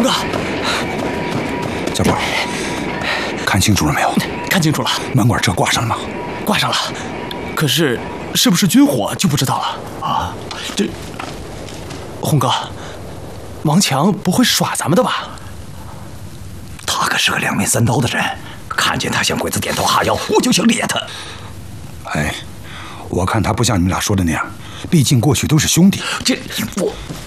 哥， 小宝，看清楚了没有？ 看清楚了。 门管车挂上了吗？ 挂上了，可是是不是军火就不知道了啊？这，红哥，王强不会耍咱们的吧？ 他可是个两面三刀的人，看见他向鬼子点头哈腰，我就想猎他。 哎，我看他不像你们俩说的那样，毕竟过去都是兄弟。 我